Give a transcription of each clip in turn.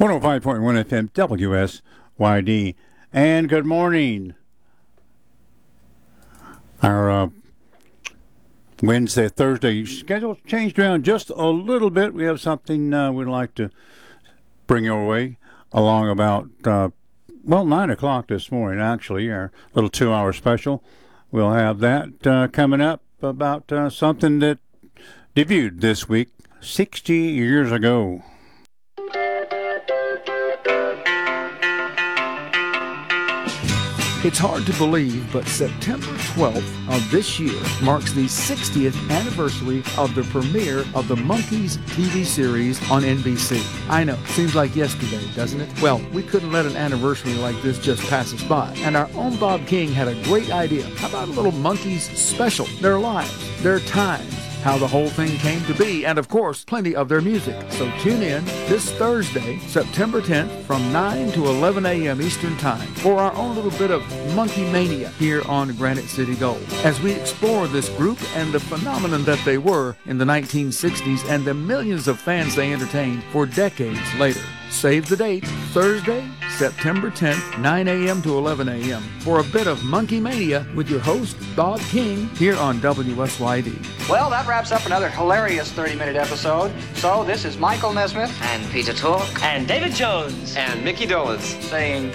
105.1 FM WSYD. And good morning. Our Wednesday, Thursday schedule changed around just a little bit. We have something we'd like to bring your way along about, 9 o'clock this morning, actually, our little 2-hour special. We'll have that coming up about something that debuted this week 60 years ago. It's hard to believe, but September 12th of this year marks the 60th anniversary of the premiere of the Monkees TV series on NBC. I know, seems like yesterday, doesn't it? Well, we couldn't let an anniversary like this just pass us by, and our own Bob King had a great idea. How about a little Monkees special? Their lives, their times, how the whole thing came to be, and of course, plenty of their music. So tune in this Thursday, September 10th, from 9 to 11 a.m. Eastern Time for our own little bit of Monkey Mania here on Granite City Gold, as we explore this group and the phenomenon that they were in the 1960s and the millions of fans they entertained for decades later. Save the date, Thursday, September 10th, 9 a.m. to 11 a.m. for a bit of Monkey Mania with your host, Bob King, here on WSYD. Well, that wraps up another hilarious 30-minute episode. So this is Michael Nesmith and Peter Tork and David Jones and Mickey Dolenz saying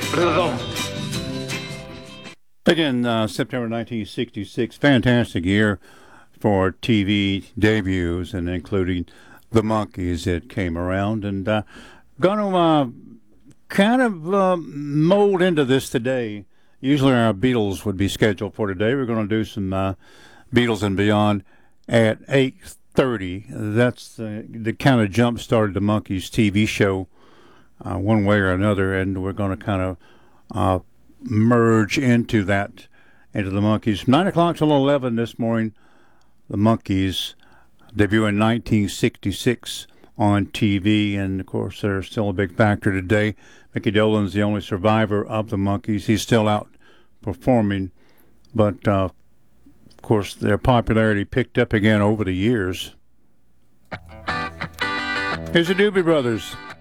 Again, September 1966, fantastic year for TV debuts, and including the Monkees that came around. And going to kind of mold into this today. Usually our Beatles would be scheduled for today. We're going to do some Beatles and Beyond at 8:30. That's the kind of jump-started the Monkees TV show one way or another, and we're going to kind of merge into the Monkees. 9 o'clock till 11 this morning, the Monkees debut in 1966 on TV, and of course they're still a big factor today. Mickey Dolenz, the only survivor of the Monkees. He's still out performing, but of course their popularity picked up again over the years. Here's the Doobie Brothers.